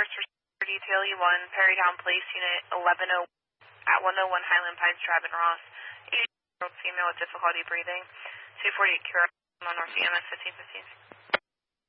first responder detail E1, Perrytown Place, Unit 1101 at 101 Highland Pines Drive in Ross. 80-year-old female with difficulty breathing. 248 Cure on North EMS 1515.